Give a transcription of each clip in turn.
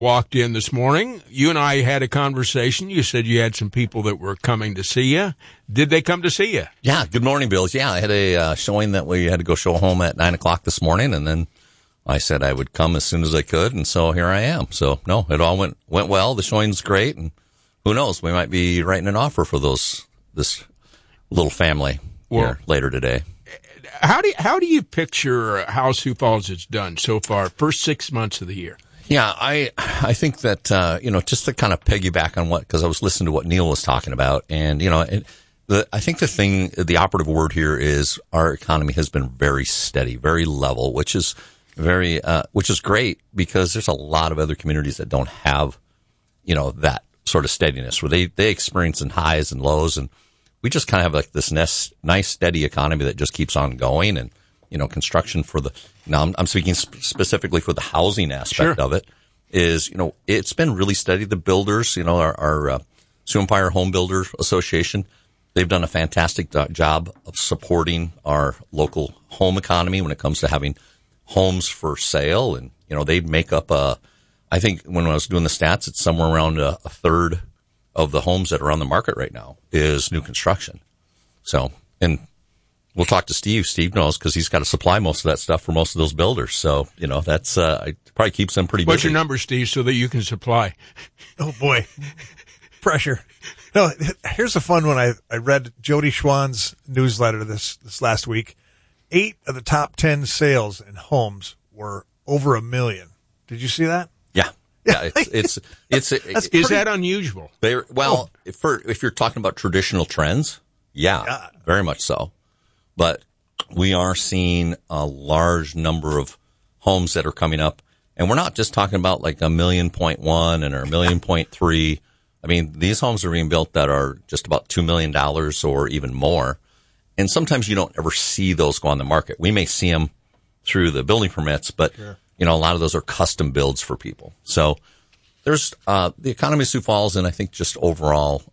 walked in this morning. You and I had a conversation. You said you had some people that were coming to see you. Did they come to see you? Yeah. Good morning, Bills. Yeah, I had a showing that we had to go show home at 9:00 this morning, and then I said I would come as soon as I could, and so here I am. So, no, it all went well. The showing's great, and who knows, we might be writing an offer for this little family here later today. How do you picture how Sioux Falls has done so far, first 6 months of the year? Yeah, I think that, just to kind of piggyback on because I was listening to what Neil was talking about, and, I think the operative word here is our economy has been very steady, very level, which is great because there's a lot of other communities that don't have, that sort of steadiness where they experience in highs and lows, and we just kind of have like this nice steady economy that just keeps on going. And, construction I'm speaking specifically for the housing aspect of it is, it's been really steady. The builders, our Sioux Empire Home Builder Association, they've done a fantastic job of supporting our local home economy when it comes to having homes for sale. And, they make up, I think when I was doing the stats, it's somewhere around a third of the homes that are on the market right now is new construction. So, and we'll talk to Steve. Steve knows because he's got to supply most of that stuff for most of those builders. So, that's, it probably keeps them pretty busy. What's your number, Steve, so that you can supply? Oh boy. Pressure. No, here's a fun one. I read Jody Schwann's newsletter this last week. 8 of the top 10 sales in homes were over $1 million. Did you see that? Yeah, it's is that unusual? If you're talking about traditional trends, yeah, very much so. But we are seeing a large number of homes that are coming up, and we're not just talking about like 1.1 million and or 1.3 million. I mean, these homes are being built that are just about $2 million or even more. And sometimes you don't ever see those go on the market. We may see them through the building permits, but sure. A lot of those are custom builds for people. So there's the economy of Sioux Falls, and I think just overall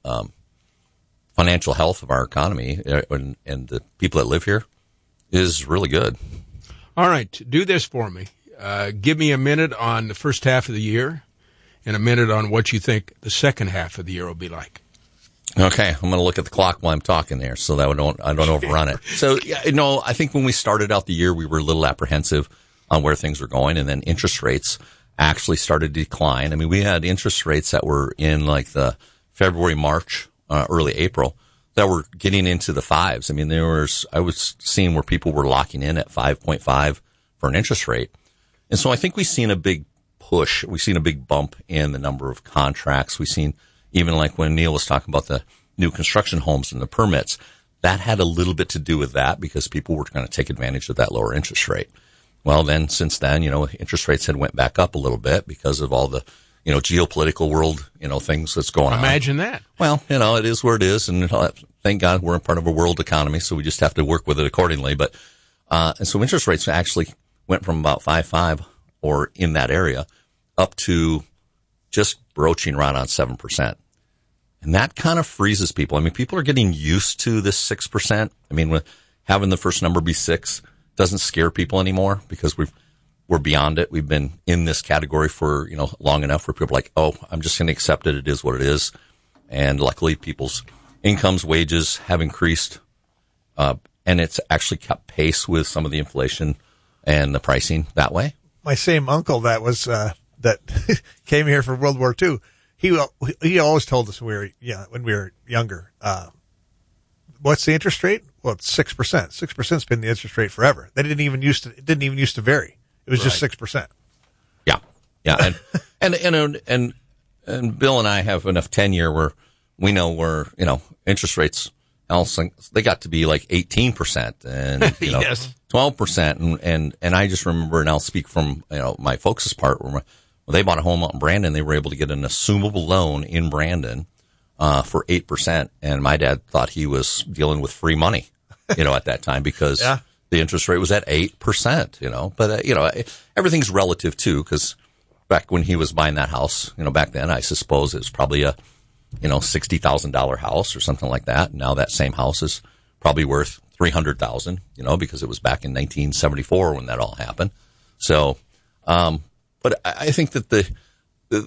financial health of our economy and the people that live here is really good. All right, do this for me. Give me a minute on the first half of the year and a minute on what you think the second half of the year will be like. Okay, I'm going to look at the clock while I'm talking there so that I don't overrun it. So, I think when we started out the year, we were a little apprehensive on where things were going, and then interest rates actually started to decline. I mean, we had interest rates that were in like the February, March, early April that were getting into the fives. I mean, I was seeing where people were locking in at 5.5 for an interest rate. And so I think we've seen a big push. We've seen a big bump in the number of contracts. We've seen even like when Neil was talking about the new construction homes and the permits, that had a little bit to do with that because people were going to take advantage of that lower interest rate. Well, then since then, interest rates had went back up a little bit because of all the, geopolitical world, things that's going on. Imagine that. Well, it is where it is. And thank God we're a part of a world economy. So we just have to work with it accordingly. But, and so interest rates actually went from about 5.5 or in that area up to just broaching right on 7%. And that kind of freezes people. I mean, people are getting used to this 6%. I mean, with having the first number be 6 doesn't scare people anymore because we're beyond it. We've been in this category for, long enough where people are like, oh, I'm just going to accept it. It is what it is. And luckily people's incomes, wages have increased. And it's actually kept pace with some of the inflation and the pricing that way. My same uncle that was, that came here for World War II. He always told us when we were younger, what's the interest rate? Well, it's 6%. 6%'s been the interest rate forever. It didn't even used to vary. It was just 6%. Yeah. Yeah. And Bill and I have enough tenure where we know where, interest rates, they got to be like 18% and, yes. 12%. And I just remember, and I'll speak from, my folks' part where they bought a home out in Brandon. They were able to get an assumable loan in Brandon, for 8%. And my dad thought he was dealing with free money, at that time because the interest rate was at 8%, but, everything's relative too, because back when he was buying that house, back then, I suppose it was probably a, $60,000 house or something like that. Now that same house is probably worth $300,000, because it was back in 1974 when that all happened. So, but I think that